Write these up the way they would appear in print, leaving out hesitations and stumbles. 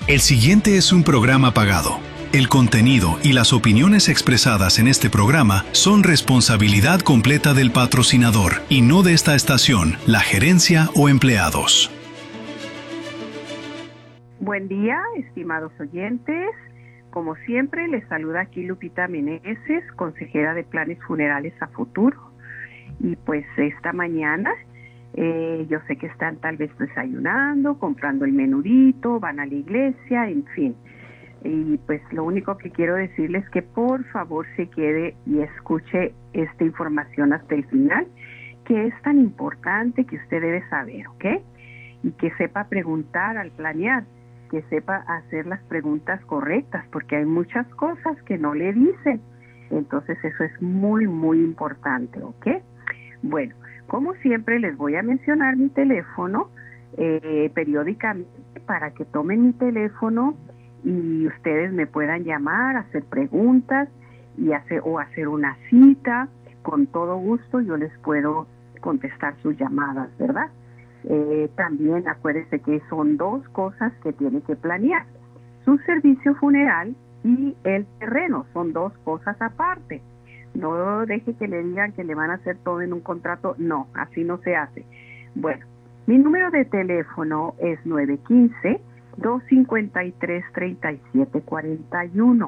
El siguiente es un programa pagado. El contenido y las opiniones expresadas en este programa son responsabilidad completa del patrocinador y no de esta estación, la gerencia o empleados. Buen día, estimados oyentes. Como siempre, les saluda aquí Lupita Meneses, consejera de planes funerales a futuro. Y pues esta mañana yo sé que están tal vez desayunando, comprando el menudito, van a la iglesia, en fin. Y pues lo único que quiero decirles es que por favor se quede y escuche esta información hasta el final, que es tan importante que usted debe saber, ¿ok? Y que sepa preguntar al planear, que sepa hacer las preguntas correctas, porque hay muchas cosas que no le dicen. Entonces eso es muy, muy importante, ¿ok? Bueno, como siempre les voy a mencionar mi teléfono periódicamente para que tomen mi teléfono y ustedes me puedan llamar, hacer preguntas y hacer una cita. Con todo gusto yo les puedo contestar sus llamadas, ¿verdad? También acuérdense que son dos cosas que tiene que planear. Su servicio funeral y el terreno son dos cosas aparte. No deje que le digan que le van a hacer todo en un contrato. No, así no se hace. Bueno, mi número de teléfono es 915-253-3741.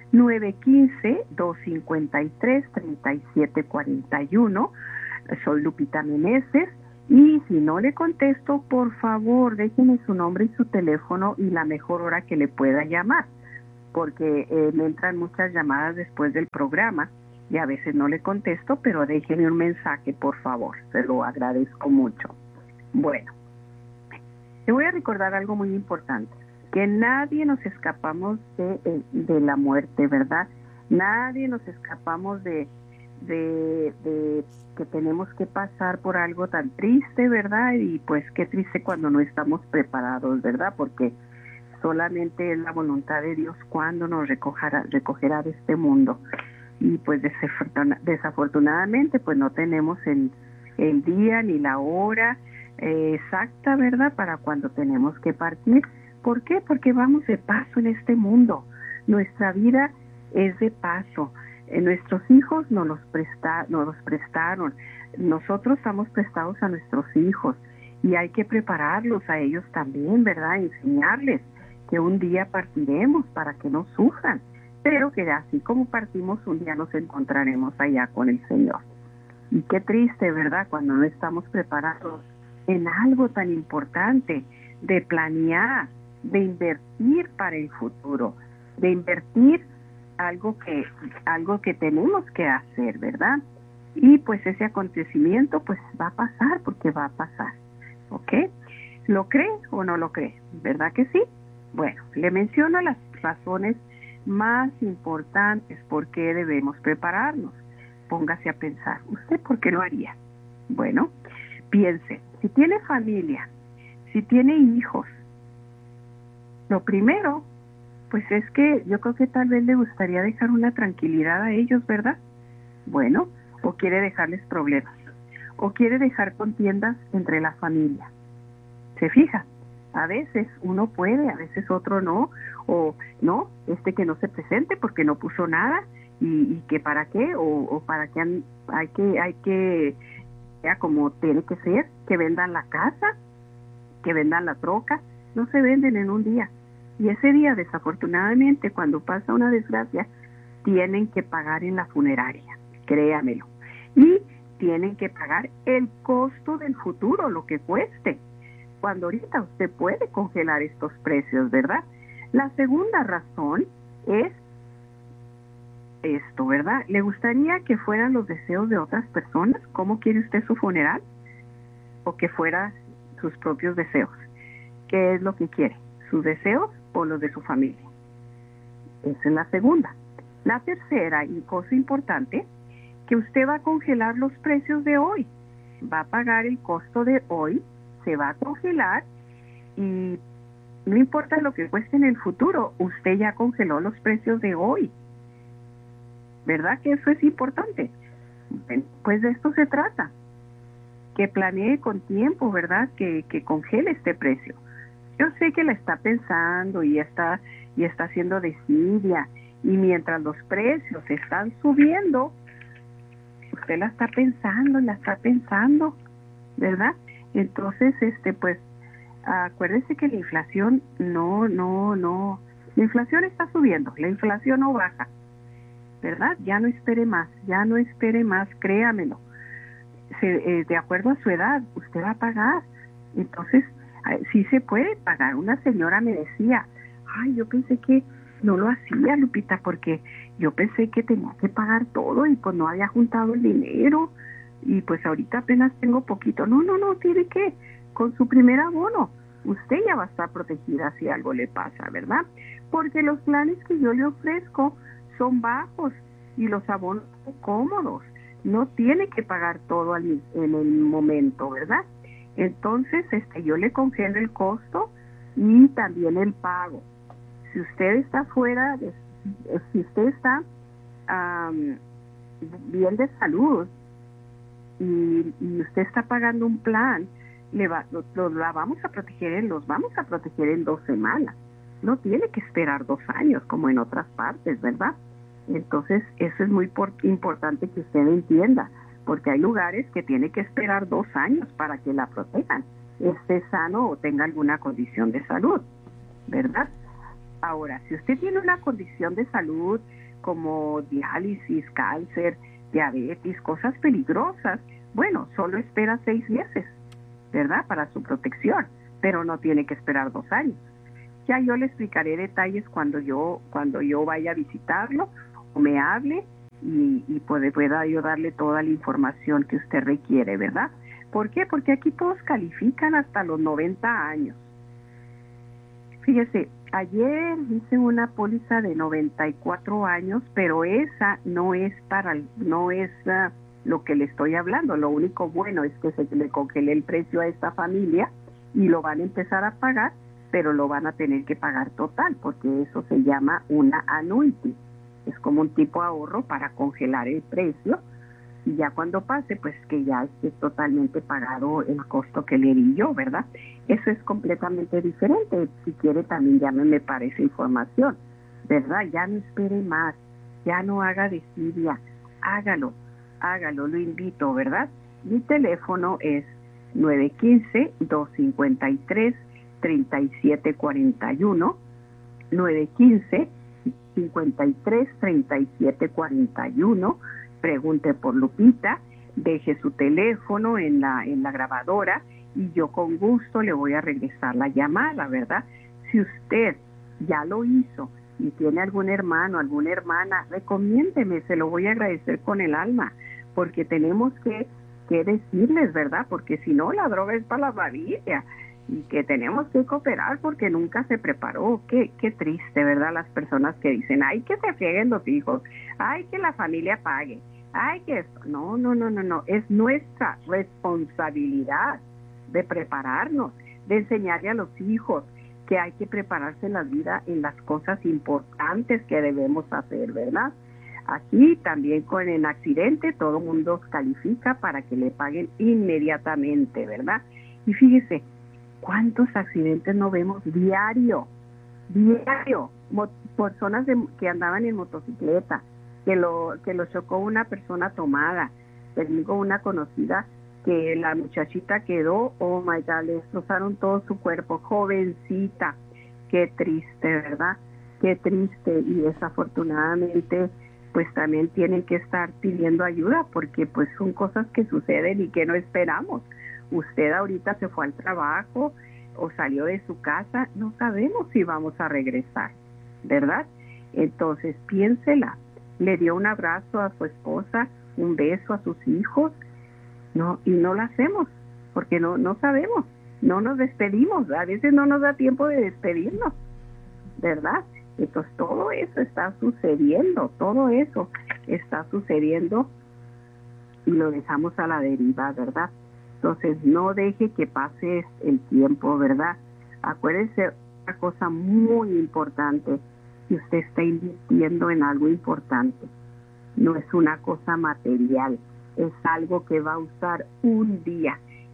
915-253-3741. Soy Lupita Meneses. Y si no le contesto, por favor, déjenme su nombre y su teléfono y la mejor hora que le pueda llamar, porque me entran muchas llamadas después del programa y a veces no le contesto, pero déjenme un mensaje, por favor, se lo agradezco mucho. Bueno, te voy a recordar algo muy importante, que nadie nos escapamos de la muerte, ¿verdad? Nadie nos escapamos de que tenemos que pasar por algo tan triste, ¿verdad? Y pues qué triste cuando no estamos preparados, ¿verdad? Porque solamente es la voluntad de Dios cuando nos recogerá de este mundo. Y pues desafortunadamente pues no tenemos el día ni la hora exacta, ¿verdad? Para cuando tenemos que partir. ¿Por qué? Porque vamos de paso en este mundo. Nuestra vida es de paso. Nuestros hijos nos los prestaron. Nosotros estamos prestados a nuestros hijos y hay que prepararlos a ellos también, ¿verdad? Enseñarles que un día partiremos para que no sufran, pero que así como partimos, un día nos encontraremos allá con el Señor. Y qué triste, ¿verdad?, cuando no estamos preparados en algo tan importante, de planear, de invertir para el futuro, de invertir algo que tenemos que hacer, ¿verdad? Y pues ese acontecimiento pues va a pasar, porque va a pasar, ¿ok? ¿Lo cree o no lo cree? ¿Verdad que sí? Bueno, le menciono las razones más importantes por qué debemos prepararnos. Póngase a pensar, ¿usted por qué lo haría? Bueno, piense, si tiene familia, si tiene hijos, lo primero, pues es que yo creo que tal vez le gustaría dejar una tranquilidad a ellos, ¿verdad? Bueno, o quiere dejarles problemas, o quiere dejar contiendas entre la familia. ¿Se fija? A veces uno puede, a veces otro no, o no, que no se presente porque no puso nada, y que para qué, o para qué hay que, ya como tiene que ser, que vendan la casa, que vendan la troca, no se venden en un día. Y ese día, desafortunadamente, cuando pasa una desgracia, tienen que pagar en la funeraria, créamelo. Y tienen que pagar el costo del futuro, lo que cueste. Cuando ahorita usted puede congelar estos precios, ¿verdad? La segunda razón es esto, ¿verdad? ¿Le gustaría que fueran los deseos de otras personas? ¿Cómo quiere usted su funeral? ¿O que fuera sus propios deseos? ¿Qué es lo que quiere? ¿Sus deseos o los de su familia? Esa es la segunda. La tercera y cosa importante, que usted va a congelar los precios de hoy. Va a pagar el costo de hoy, se va a congelar y no importa lo que cueste en el futuro, usted ya congeló los precios de hoy. ¿Verdad que eso es importante? Bueno, pues de esto se trata. Que planee con tiempo, ¿verdad? Que congele este precio. Yo sé que la está pensando y está haciendo desidia, y mientras los precios están subiendo, usted la está pensando, ¿verdad? Entonces, pues, acuérdese que la inflación la inflación está subiendo, la inflación no baja, ¿verdad? Ya no espere más, créamelo. De acuerdo a su edad, usted va a pagar. Entonces, sí se puede pagar. Una señora me decía, ay, yo pensé que no lo hacía, Lupita, porque yo pensé que tenía que pagar todo y pues no había juntado el dinero y pues ahorita apenas tengo poquito. No, tiene que, con su primer abono, usted ya va a estar protegida si algo le pasa, ¿verdad? Porque los planes que yo le ofrezco son bajos y los abonos son cómodos. No tiene que pagar todo en el momento, ¿verdad? Entonces, yo le congelo el costo y también el pago. Si usted está si usted está bien de salud y usted está pagando un plan, los vamos a proteger en 2 semanas. No tiene que esperar 2 años como en otras partes, ¿verdad? Entonces, eso es muy importante que usted entienda, porque hay lugares que tiene que esperar 2 años para que la protejan, esté sano o tenga alguna condición de salud, ¿verdad? Ahora, si usted tiene una condición de salud como diálisis, cáncer, diabetes, cosas peligrosas, bueno, solo espera 6 meses, ¿verdad? Para su protección, pero no tiene que esperar 2 años. Ya yo le explicaré detalles cuando yo vaya a visitarlo o me hable y pueda yo darle toda la información que usted requiere, ¿verdad? ¿Por qué? Porque aquí todos califican hasta los 90 años. Fíjese, ayer hice una póliza de 94 años, pero esa no es lo que le estoy hablando. Lo único bueno es que se le congelé el precio a esta familia y lo van a empezar a pagar, pero lo van a tener que pagar total, porque eso se llama una annuity. Es como un tipo de ahorro para congelar el precio y ya cuando pase, pues que ya esté totalmente pagado el costo que le di yo, ¿verdad? Eso es completamente diferente. Si quiere también llámeme para esa información, ¿verdad? Ya no espere más, ya no haga desidia, hágalo, lo invito, ¿verdad? Mi teléfono es 915-253-3741, 915-53-3741. Pregunte por Lupita, deje su teléfono en la grabadora y yo con gusto le voy a regresar la llamada, ¿verdad? Si usted ya lo hizo y tiene algún hermano, alguna hermana, recomiéndeme, se lo voy a agradecer con el alma, porque tenemos que decirles, ¿verdad? Porque si no, la droga es para la familia y que tenemos que cooperar porque nunca se preparó. Qué triste, ¿verdad? Las personas que dicen, ay, que se frieguen los hijos, ay, que la familia pague, ay, que esto. No, es nuestra responsabilidad de prepararnos, de enseñarle a los hijos que hay que prepararse en la vida en las cosas importantes que debemos hacer, ¿verdad? Aquí también con el accidente todo el mundo califica para que le paguen inmediatamente, ¿verdad? Y fíjese, ¿cuántos accidentes no vemos diario? Personas que andaban en motocicleta, que lo chocó una persona tomada. Tengo una conocida que la muchachita quedó, oh my God, le destrozaron todo su cuerpo, jovencita. Qué triste, ¿verdad? Qué triste. Y desafortunadamente pues también tienen que estar pidiendo ayuda porque pues son cosas que suceden y que no esperamos. Usted ahorita se fue al trabajo o salió de su casa, no sabemos si vamos a regresar, ¿verdad? Entonces piénsela, le dio un abrazo a su esposa, un beso a sus hijos, no, y no lo hacemos porque no sabemos, no nos despedimos, a veces no nos da tiempo de despedirnos, ¿verdad? Entonces todo eso está sucediendo y lo dejamos a la deriva, ¿verdad? Entonces no deje que pase el tiempo, ¿verdad? Acuérdese una cosa muy importante, si usted está invirtiendo en algo importante, no es una cosa material, es algo que va a usar un día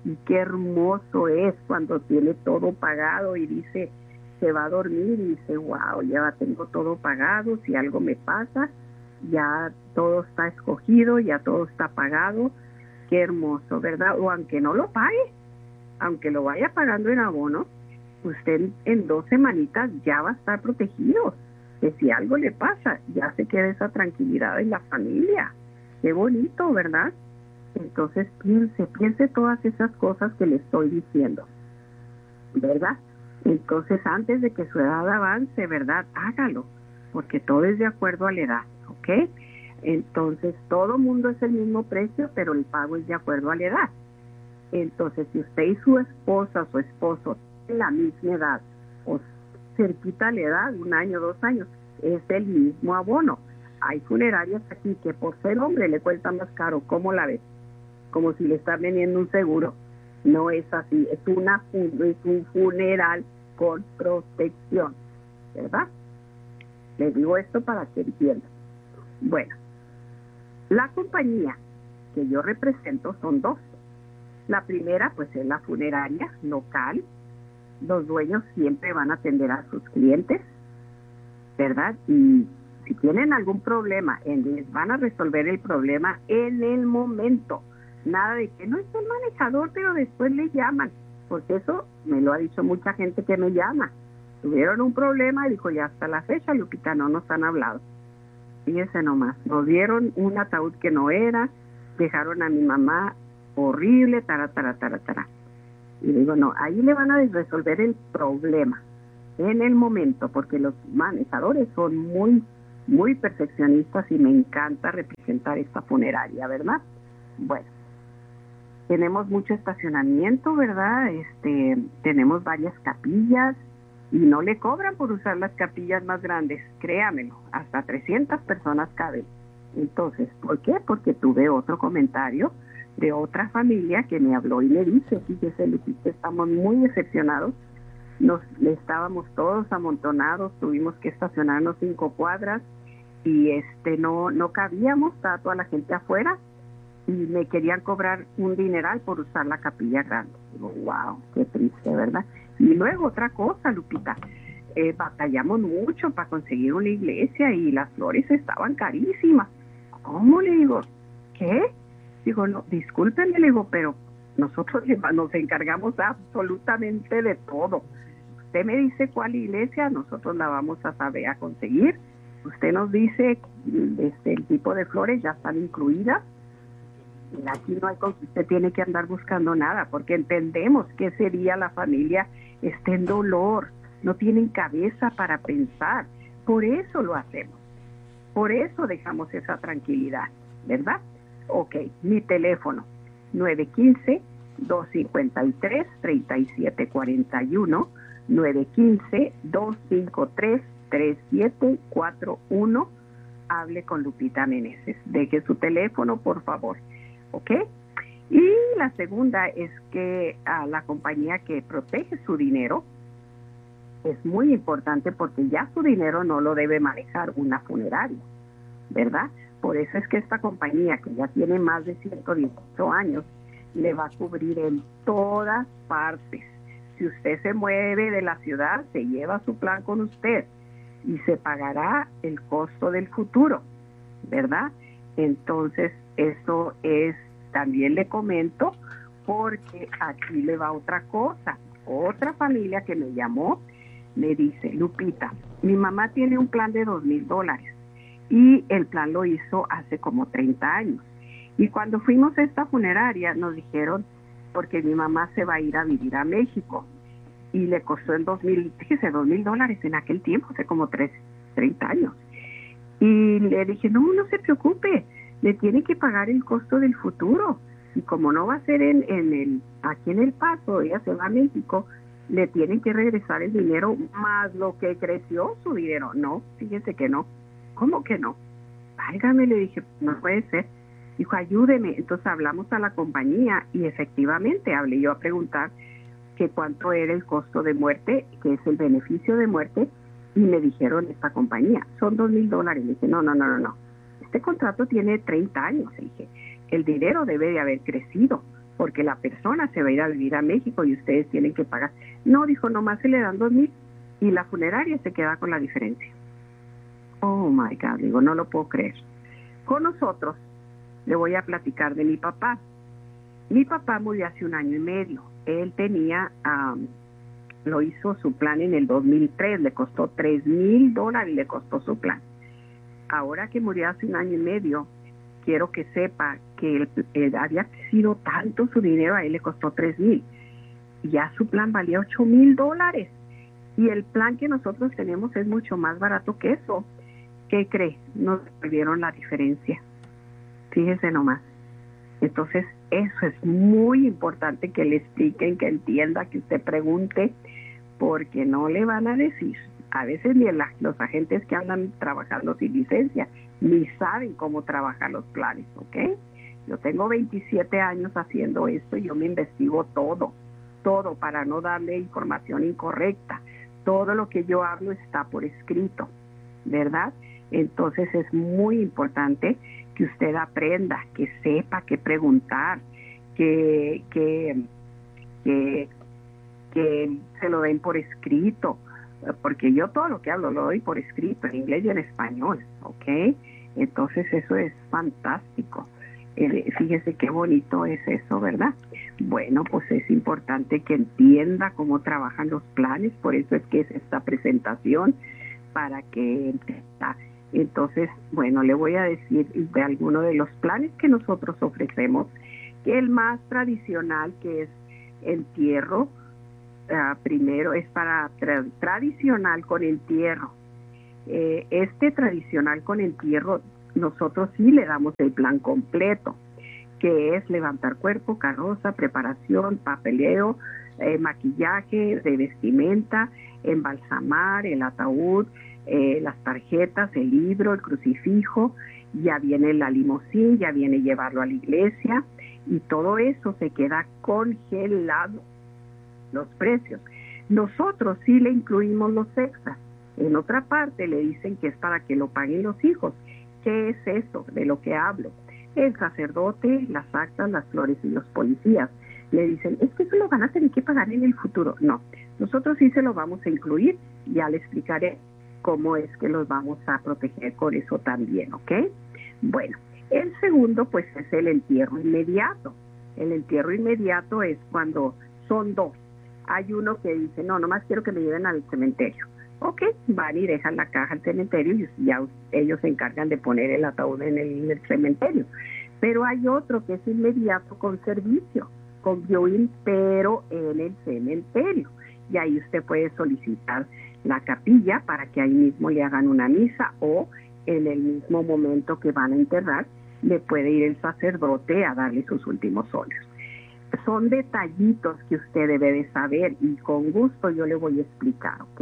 Y qué hermoso es cuando tiene todo pagado y dice, se va a dormir y dice, wow, ya tengo todo pagado, si algo me pasa, ya todo está escogido, ya todo está pagado. Qué hermoso, ¿verdad? O aunque no lo pague, aunque lo vaya pagando en abono, usted en 2 semanitas ya va a estar protegido. Que si algo le pasa, ya se queda esa tranquilidad en la familia. Qué bonito, ¿verdad? Entonces piense todas esas cosas que le estoy diciendo, ¿verdad? Entonces antes de que su edad avance, ¿verdad? Hágalo, porque todo es de acuerdo a la edad, ¿ok? Entonces todo mundo es el mismo precio, pero el pago es de acuerdo a la edad. Entonces si usted y su esposa o su esposo tienen la misma edad, o cerquita la edad, 1 año, 2 años, es el mismo abono. Hay funerarias aquí que por ser hombre le cuesta más caro. ¿Cómo la ves? Como si le están vendiendo un seguro. No es así, es un funeral con protección, ¿verdad? Les digo esto para que entiendan. Bueno, la compañía que yo represento son 2. La primera pues es la funeraria local. Los dueños siempre van a atender a sus clientes, ¿verdad? Y si tienen algún problema, les van a resolver el problema en el momento. Nada de que no es el manejador, pero después le llaman, porque eso me lo ha dicho mucha gente que me llama. Tuvieron un problema y dijo, ya hasta la fecha, Lupita, no nos han hablado. Fíjese nomás, nos dieron un ataúd que no era, dejaron a mi mamá horrible, tará. Y digo, no, ahí le van a resolver el problema en el momento, porque los manejadores son muy perfeccionistas y me encanta representar esta funeraria, ¿verdad? Bueno, tenemos mucho estacionamiento, ¿verdad? Tenemos varias capillas y no le cobran por usar las capillas más grandes, créamelo, hasta 300 personas caben. Entonces, ¿por qué? Porque tuve otro comentario de otra familia que me habló y me dice, fíjese, Lupita, estamos muy decepcionados, estábamos todos amontonados, tuvimos que estacionarnos 5 cuadras y no cabíamos, estaba toda la gente afuera y me querían cobrar un dineral por usar la capilla grande. Digo, wow, qué triste, ¿verdad? Y luego otra cosa, Lupita, batallamos mucho para conseguir una iglesia y las flores estaban carísimas. ¿Cómo? Le digo, ¿qué? Digo, no, discúlpenme, le digo, pero nosotros nos encargamos absolutamente de todo. Usted me dice cuál iglesia, nosotros la vamos a saber a conseguir. Usted nos dice el tipo de flores ya están incluidas. Y aquí no hay cosa, usted tiene que andar buscando nada, porque entendemos que ese día la familia está en dolor, no tienen cabeza para pensar. Por eso lo hacemos, por eso dejamos esa tranquilidad, ¿verdad? Ok, mi teléfono, 915-253-3741, 915-253-3741. Hable con Lupita Meneses. Deje su teléfono, por favor. ¿Ok? Y la segunda es que a la compañía que protege su dinero es muy importante porque ya su dinero no lo debe manejar una funeraria, ¿verdad? Por eso es que esta compañía, que ya tiene más de 118 años, le va a cubrir en todas partes. Si usted se mueve de la ciudad, se lleva su plan con usted y se pagará el costo del futuro, ¿verdad? Entonces, eso es, también le comento, porque aquí le va otra cosa. Otra familia que me llamó, me dice, Lupita, mi mamá tiene un plan de $2,000 y el plan lo hizo hace como 30 años. Y cuando fuimos a esta funeraria nos dijeron, porque mi mamá se va a ir a vivir a México y le costó el $2,000 en aquel tiempo, hace como 30 años. Y le dije, no se preocupe, le tiene que pagar el costo del futuro. Y como no va a ser aquí en El Paso, ella se va a México, le tienen que regresar el dinero más lo que creció su dinero. No, fíjese que no. ¿Cómo que no? Válgame, le dije, no puede ser. Dijo, ayúdeme. Entonces hablamos a la compañía y efectivamente hablé yo a preguntar que cuánto era el costo de muerte, que es el beneficio de muerte, y me dijeron esta compañía, son $2,000. Le dije, no. Este contrato tiene 30 años. Le dije, el dinero debe de haber crecido. porque la persona se va a ir a vivir a México y ustedes tienen que pagar. No, dijo, nomás se le dan 2,000 y la funeraria se queda con la diferencia. Oh my God, digo, no lo puedo creer. Con nosotros, le voy a platicar de mi papá. Mi papá murió hace 1 año y medio. Él tenía, lo hizo su plan en el 2003, le costó $3,000, le costó su plan. Ahora que murió hace 1 año y medio, quiero que sepa que él había sido tanto su dinero, a él le costó 3,000. Ya su plan valía $8,000. Y el plan que nosotros tenemos es mucho más barato que eso. ¿Qué cree? Nos perdieron la diferencia. Fíjese nomás. Entonces, eso es muy importante que le expliquen, que entienda, que usted pregunte, porque no le van a decir. A veces ni los agentes que andan trabajando sin licencia ni saben cómo trabajar los planes, ¿ok? Yo tengo 27 años haciendo esto y yo me investigo todo para no darle información incorrecta. Todo lo que yo hablo está por escrito, ¿verdad? Entonces es muy importante que usted aprenda, que sepa qué preguntar, que se lo den por escrito, porque yo todo lo que hablo lo doy por escrito, en inglés y en español, ¿ok? Entonces eso es fantástico. Fíjese qué bonito es eso, ¿verdad? Bueno, pues es importante que entienda cómo trabajan los planes, por eso es que es esta presentación, para que entienda. Entonces, bueno, le voy a decir de algunos de los planes que nosotros ofrecemos, que el más tradicional, que es entierro, primero es para tradicional con entierro. Este tradicional con entierro, nosotros sí le damos el plan completo, que es levantar cuerpo, carroza, preparación, papeleo, maquillaje, de vestimenta, embalsamar, el ataúd, las tarjetas, el libro, el crucifijo, ya viene la limusín, ya viene llevarlo a la iglesia, y todo eso se queda congelado, los precios. Nosotros sí le incluimos los extras. En otra parte le dicen que es para que lo paguen los hijos. ¿Qué es eso de lo que hablo? El sacerdote, las actas, las flores y los policías. Le dicen, es que eso lo van a tener que pagar en el futuro. No, nosotros sí se lo vamos a incluir. Ya le explicaré cómo es que los vamos a proteger con eso también, ¿ok? Bueno, el segundo pues es el entierro inmediato. El entierro inmediato es cuando son dos. Hay uno que dice, no, nomás quiero que me lleven al cementerio. Ok, van y dejan la caja al cementerio y ya ellos se encargan de poner el ataúd en el cementerio. Pero hay otro que es inmediato con servicio, con viewing, pero en el cementerio. Y ahí usted puede solicitar la capilla para que ahí mismo le hagan una misa, o en el mismo momento que van a enterrar, le puede ir el sacerdote a darle sus últimos óleos. Son detallitos que usted debe de saber y con gusto yo le voy a explicar, ¿ok?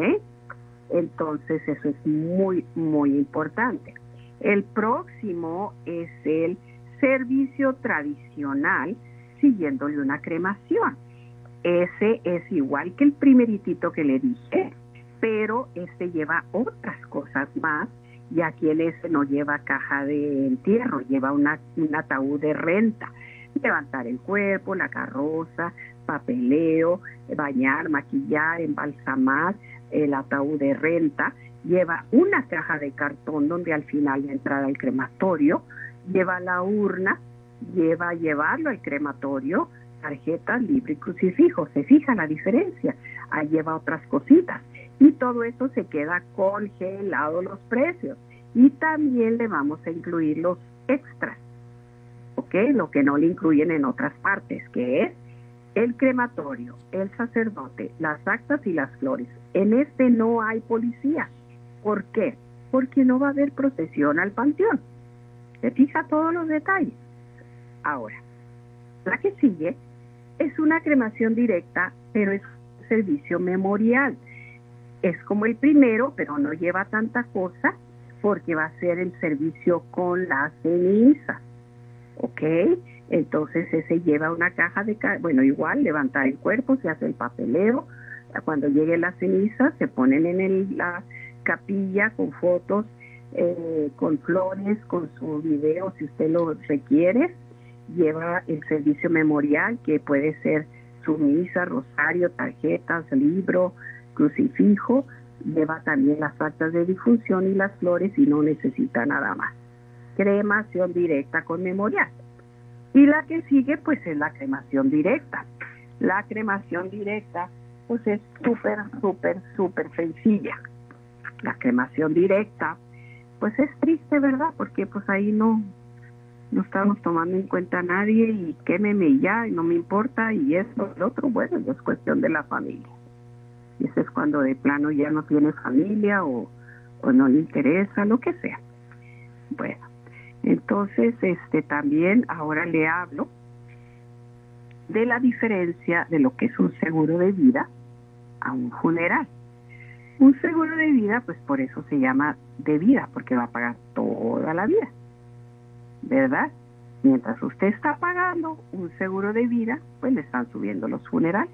Entonces eso es muy, muy importante. El próximo es el servicio tradicional siguiéndole una cremación. Ese es igual que el primeritito que le dije, pero este lleva otras cosas más, y aquí en ese no lleva caja de entierro, lleva un ataúd de renta. Levantar el cuerpo, la carroza, papeleo, bañar, maquillar, embalsamar, el ataúd de renta, lleva una caja de cartón donde al final de entrar al crematorio, lleva la urna, llevarlo al crematorio, tarjetas, libro y crucifijo. ¿Se fija la diferencia? Ahí lleva otras cositas. Y todo eso se queda congelado los precios. Y también le vamos a incluir los extras, ¿ok? Lo que no le incluyen en otras partes, que es el crematorio, el sacerdote, las actas y las flores. En este no hay policía. ¿Por qué? Porque no va a haber procesión al panteón. ¿Se fija todos los detalles? Ahora, la que sigue es una cremación directa, pero es un servicio memorial. Es como el primero, pero no lleva tanta cosa, porque va a ser el servicio con la ceniza, ¿ok? Entonces ese lleva una caja de, bueno, igual levantar el cuerpo, se hace el papeleo, cuando llegue la ceniza se ponen en la capilla con fotos, con flores, con su video si usted lo requiere, lleva el servicio memorial, que puede ser su misa, rosario, tarjetas, libro, crucifijo. Lleva también las actas de difunción y las flores y no necesita nada más. Cremación directa con memorial. Y la que sigue pues es la cremación directa. La cremación directa pues es súper sencilla. La cremación directa pues es triste, ¿verdad? Porque pues ahí no estamos tomando en cuenta a nadie y quémeme ya y no me importa y esto, el otro, bueno, es cuestión de la familia. Y eso es cuando de plano ya no tiene familia o no le interesa, lo que sea. Bueno, entonces también ahora le hablo de la diferencia de lo que es un seguro de vida a un funeral. Un seguro de vida, pues por eso se llama de vida, porque va a pagar toda la vida, ¿verdad? Mientras usted está pagando un seguro de vida, pues le están subiendo los funerales.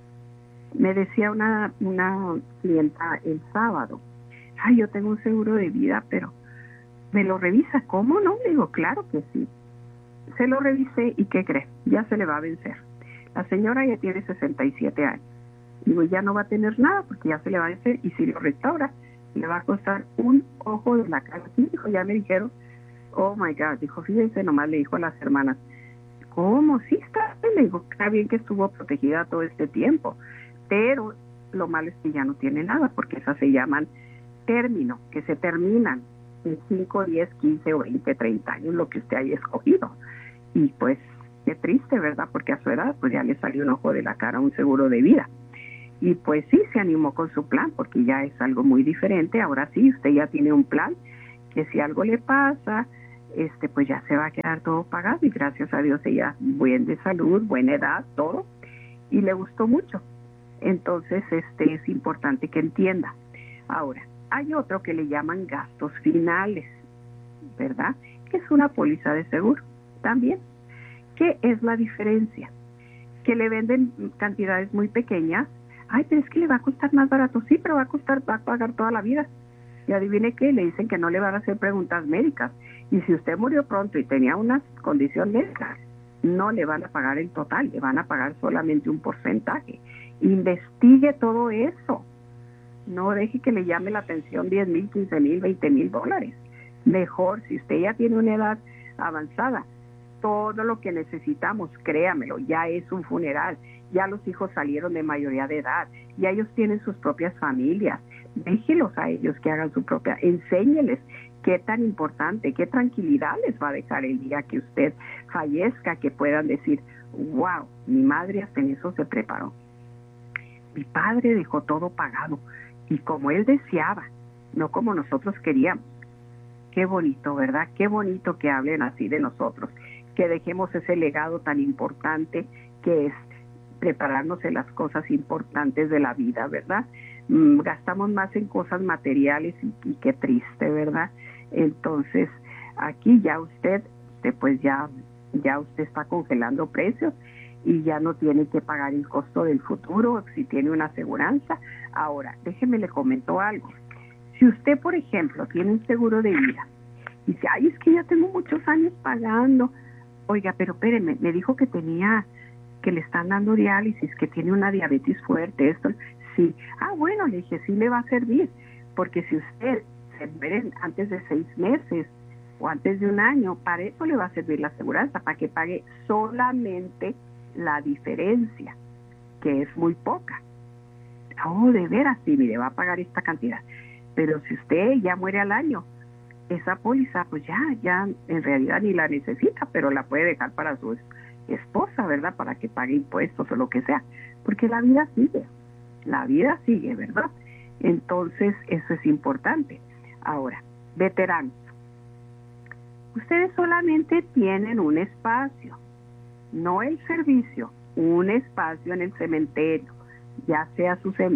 Me decía una clienta el sábado, ay, yo tengo un seguro de vida, pero ¿me lo revisa? ¿Cómo no? Le digo, claro que sí. Se lo revisé y ¿qué cree? Ya se le va a vencer. La señora ya tiene 67 años. Digo, ya no va a tener nada porque ya se le va a vencer y si lo restaura, le va a costar un ojo de la cara. Sí, dijo, ya me dijeron, oh my God, dijo, fíjense, nomás le dijo a las hermanas, ¿cómo? Sí está bien. Le digo, está bien que estuvo protegida todo este tiempo, pero lo malo es que ya no tiene nada, porque esas se llaman término, que se terminan en 5, 10, 15 o 20, 30 años, lo que usted haya escogido. Y pues, qué triste, ¿verdad? Porque a su edad, pues ya le salió un ojo de la cara un seguro de vida. Y pues sí, se animó con su plan, porque ya es algo muy diferente. Ahora sí, usted ya tiene un plan, que si algo le pasa, pues ya se va a quedar todo pagado. Y gracias a Dios ella, bien de salud, buena edad, todo. Y le gustó mucho. Entonces, es importante que entienda. Ahora, hay otro que le llaman gastos finales, ¿verdad? Que es una póliza de seguro también. ¿Qué es la diferencia? Que le venden cantidades muy pequeñas. Ay, pero es que le va a costar más barato. Sí, pero va a pagar toda la vida. Y adivine qué, le dicen que no le van a hacer preguntas médicas. Y si usted murió pronto y tenía una condición médica, no le van a pagar el total, le van a pagar solamente un porcentaje. Investigue todo eso. No deje que le llame la atención 10,000, 15,000, 20,000 dólares. Mejor, si usted ya tiene una edad avanzada, todo lo que necesitamos, créamelo, ya es un funeral, ya los hijos salieron de mayoría de edad, ya ellos tienen sus propias familias, déjelos a ellos que hagan su propia, enséñeles qué tan importante, qué tranquilidad les va a dejar el día que usted fallezca, que puedan decir, wow, mi madre hasta en eso se preparó, mi padre dejó todo pagado, y como él deseaba, no como nosotros queríamos. Qué bonito, ¿verdad? Qué bonito que hablen así de nosotros, que dejemos ese legado tan importante que es prepararnos en las cosas importantes de la vida, ¿verdad? Gastamos más en cosas materiales y qué triste, ¿verdad? Entonces, aquí ya usted pues ya usted está congelando precios y ya no tiene que pagar el costo del futuro si tiene una aseguranza. Ahora, déjeme le comento algo. Si usted, por ejemplo, tiene un seguro de vida y dice, ay, es que ya tengo muchos años pagando. Oiga, pero espéreme, me dijo que le están dando diálisis, que tiene una diabetes fuerte, esto. Sí. Ah, bueno, le dije, sí le va a servir, porque si usted se muere antes de 6 meses o antes de un año, para eso le va a servir la aseguranza, para que pague solamente la diferencia, que es muy poca. Oh, de veras, sí, mire, va a pagar esta cantidad. Pero si usted ya muere al año, esa póliza pues ya en realidad ni la necesita, pero la puede dejar para su esposa, ¿verdad? Para que pague impuestos o lo que sea, porque la vida sigue, ¿verdad? Entonces eso es importante. Ahora, veteranos, ustedes solamente tienen un espacio, no el servicio, un espacio en el cementerio, ya sea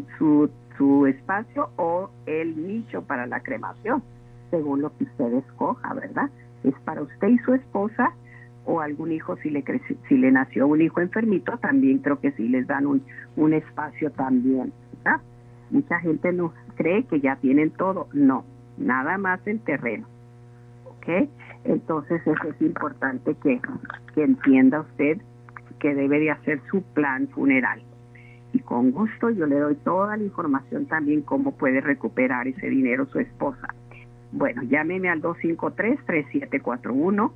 su espacio o el nicho para la cremación, según lo que usted escoja, ¿verdad? Es para usted y su esposa o algún hijo, si le nació un hijo enfermito, también creo que sí les dan un espacio también, ¿verdad? Mucha gente no cree que ya tienen todo, no, nada más el terreno, ¿ok? Entonces eso es importante que entienda usted que debe de hacer su plan funeral. Y con gusto yo le doy toda la información también cómo puede recuperar ese dinero su esposa. Bueno, llámeme al 253-3741,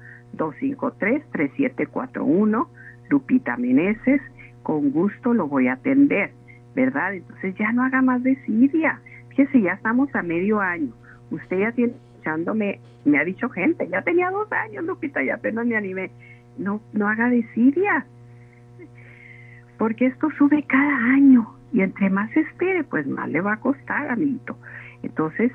253-3741, Lupita Meneses, con gusto lo voy a atender, ¿verdad? Entonces ya no haga más desidia. Fíjese, ya estamos a medio año. Usted ya tiene, escuchándome, me ha dicho gente, ya tenía 2 años, Lupita, ya apenas me animé. No haga desidia, porque esto sube cada año y entre más espere, pues más le va a costar, amiguito. Entonces,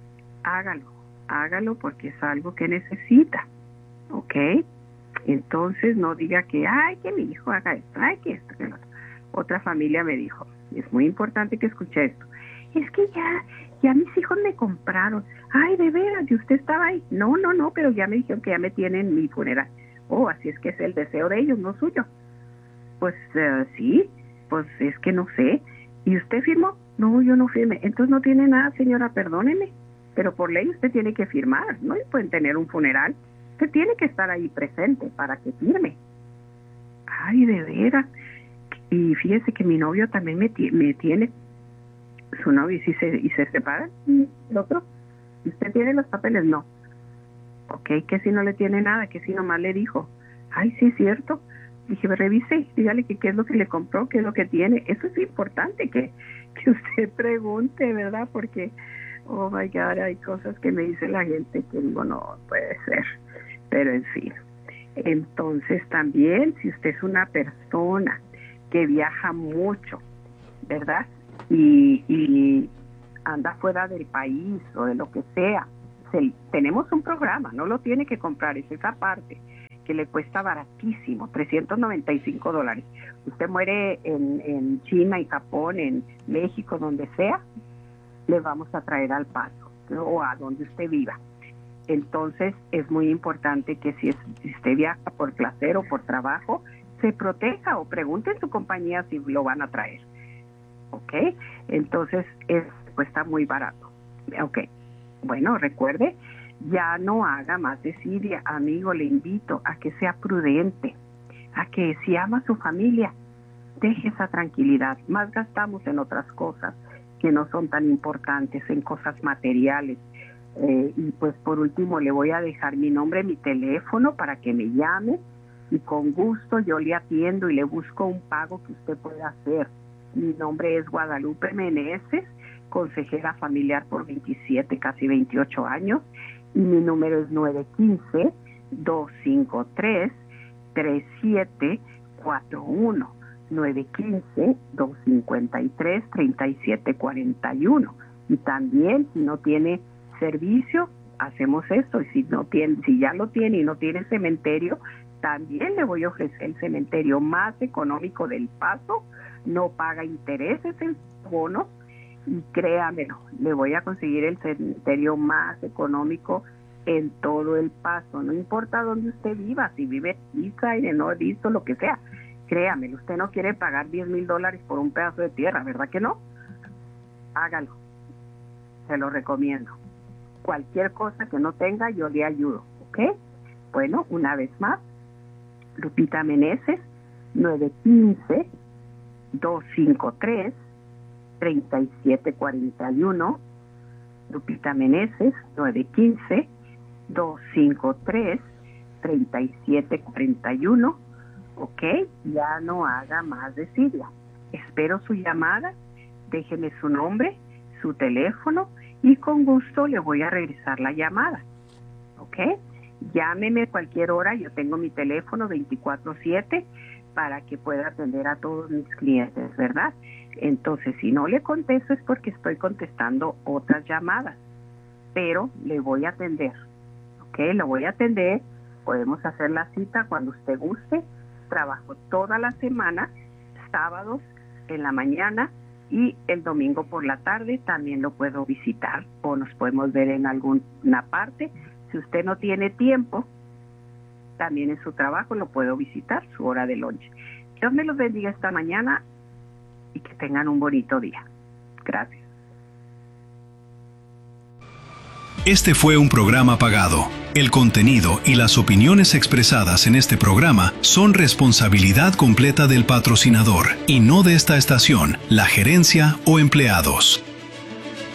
hágalo porque es algo que necesita, ¿ok? Entonces no diga que, que mi hijo haga esto, que esto, que lo otro. Otra familia me dijo, es muy importante que escuche esto, es que ya mis hijos me compraron. De veras, ¿y usted estaba ahí? No, pero ya me dijeron que ya me tienen mi funeral. Así es que es el deseo de ellos, no suyo. Pues sí, pues es que no sé. ¿Y usted firmó? No, yo no firmé. Entonces no tiene nada, señora, perdóneme. Pero por ley usted tiene que firmar, no pueden tener un funeral. Usted tiene que estar ahí presente para que firme. De veras. Y fíjese que mi novio también me tiene, su novio, y se separan, el otro. ¿Usted tiene los papeles? No. Ok, que si no le tiene nada, que si nomás le dijo. Sí, es cierto. Dije, revise, dígale que qué es lo que le compró, qué es lo que tiene. Eso es importante que usted pregunte, ¿verdad? Porque, oh my God, hay cosas que me dice la gente que digo, no puede ser. Pero en fin. Entonces también, si usted es una persona que viaja mucho, ¿verdad? Y anda fuera del país o de lo que sea, tenemos un programa, no lo tiene que comprar, es esa parte que le cuesta baratísimo, $395. Usted muere en China y Japón, en México, donde sea, le vamos a traer al Paso, ¿no? O a donde usted viva. Entonces es muy importante que si usted viaja por placer o por trabajo, se proteja o pregunte en su compañía si lo van a traer. ¿Ok? Entonces cuesta muy barato. ¿Ok? Bueno, recuerde, ya no haga más desidia, amigo, le invito a que sea prudente, a que si ama a su familia, deje esa tranquilidad. Más gastamos en otras cosas que no son tan importantes, en cosas materiales. Y pues por último le voy a dejar mi nombre, mi teléfono para que me llame y con gusto yo le atiendo y le busco un pago que usted pueda hacer. Mi nombre es Guadalupe Meneses, consejera familiar por 27, casi 28 años, y mi número es 915-253-3741, 915-253-3741. Y también, si no tiene servicio, hacemos esto, y si ya lo tiene y no tiene cementerio, también le voy a ofrecer el cementerio más económico del Paso, no paga intereses en bonos, y créamelo, le voy a conseguir el cementerio más económico en todo el Paso, no importa dónde usted viva, si vive en Eastside, en North East, lo que sea, créamelo, usted no quiere pagar $10,000 por un pedazo de tierra, ¿verdad que no? Hágalo, se lo recomiendo. Cualquier cosa que no tenga, yo le ayudo, ¿ok? Bueno, una vez más, Lupita Meneses, 915-253-3741, Lupita Meneses, 915-253-3741, ¿ok? Ya no haga más desidia. Espero su llamada, déjeme su nombre, su teléfono, y con gusto le voy a regresar la llamada, ¿ok? Llámeme cualquier hora, yo tengo mi teléfono 24/7 para que pueda atender a todos mis clientes, ¿verdad? Entonces, si no le contesto es porque estoy contestando otras llamadas, pero le voy a atender, ¿ok? Lo voy a atender, podemos hacer la cita cuando usted guste, trabajo toda la semana, sábados en la mañana, y el domingo por la tarde también lo puedo visitar o nos podemos ver en alguna parte. Si usted no tiene tiempo, también en su trabajo lo puedo visitar, su hora de lunch. Dios me los bendiga esta mañana y que tengan un bonito día. Gracias. Este fue un programa pagado. El contenido y las opiniones expresadas en este programa son responsabilidad completa del patrocinador y no de esta estación, la gerencia o empleados.